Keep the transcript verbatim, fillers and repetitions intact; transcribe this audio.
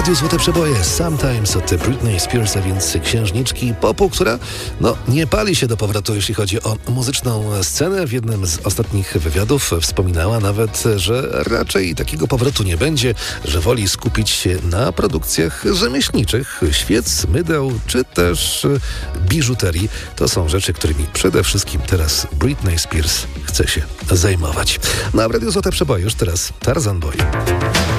Radiu Złote Przeboje, Sometimes od Britney Spears, a więc księżniczki popu, która no, nie pali się do powrotu, jeśli chodzi o muzyczną scenę. W jednym z ostatnich wywiadów wspominała nawet, że raczej takiego powrotu nie będzie, że woli skupić się na produkcjach rzemieślniczych, świec, mydeł, czy też biżuterii. To są rzeczy, którymi przede wszystkim teraz Britney Spears chce się zajmować. No a w Radiu Złote Przeboje już teraz Tarzan Boy.